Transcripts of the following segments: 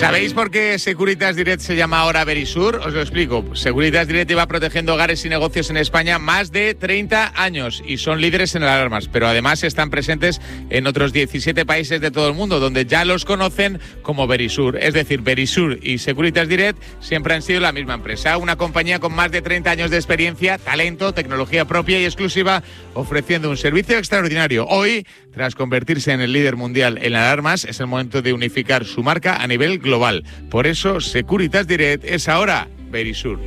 ¿Sabéis por qué Securitas Direct se llama ahora Verisur? Os lo explico. Securitas Direct lleva protegiendo hogares y negocios en España más de 30 años y son líderes en alarmas, pero además están presentes en otros 17 países de todo el mundo, donde ya los conocen como Verisur. Es decir, Verisur y Securitas Direct siempre han sido la misma empresa, una compañía con más de 30 años de experiencia, talento, tecnología propia y exclusiva, ofreciendo un servicio extraordinario. Hoy, tras convertirse en el líder mundial en alarmas, es el momento de unificar su marca a nivel global. Por eso, Securitas Direct es ahora Verisur.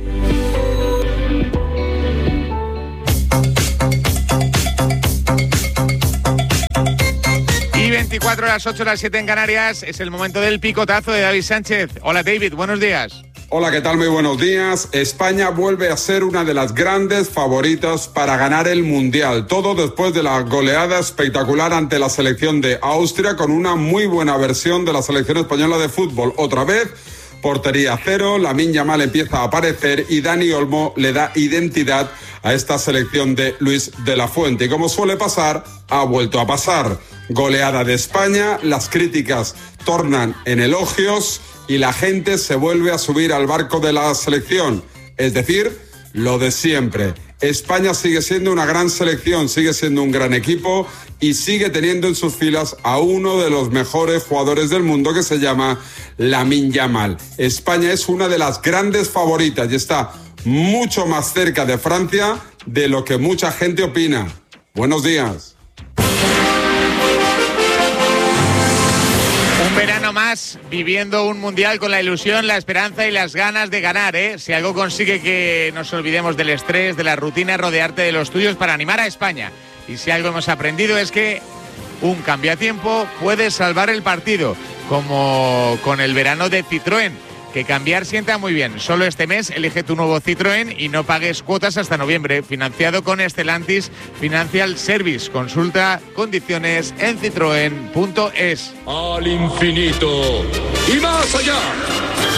Y 24 a las 8, las 7 en Canarias, es el momento del picotazo de David Sánchez. Hola David, buenos días. Hola, ¿qué tal? Muy buenos días. España vuelve a ser una de las grandes favoritas para ganar el Mundial. Todo después de la goleada espectacular ante la selección de Austria, con una muy buena versión de la selección española de fútbol. Otra vez, portería cero, Lamine Yamal empieza a aparecer y Dani Olmo le da identidad a esta selección de Luis de la Fuente. Y como suele pasar, ha vuelto a pasar. Goleada de España, las críticas tornan en elogios y la gente se vuelve a subir al barco de la selección. Es decir, lo de siempre. España sigue siendo una gran selección, sigue siendo un gran equipo y sigue teniendo en sus filas a uno de los mejores jugadores del mundo que se llama Lamine Yamal. España es una de las grandes favoritas y está mucho más cerca de Francia de lo que mucha gente opina. Buenos días. Un verano más viviendo un mundial con la ilusión, la esperanza y las ganas de ganar, ¿eh? Si algo consigue que nos olvidemos del estrés, de la rutina, rodearte de los tuyos para animar a España. Y si algo hemos aprendido es que un cambiatiempo puede salvar el partido, como con el verano de Citroën, que cambiar sienta muy bien. Solo este mes elige tu nuevo Citroën y no pagues cuotas hasta noviembre. Financiado con Stellantis Financial Service. Consulta condiciones en citroen.es. Al infinito y más allá.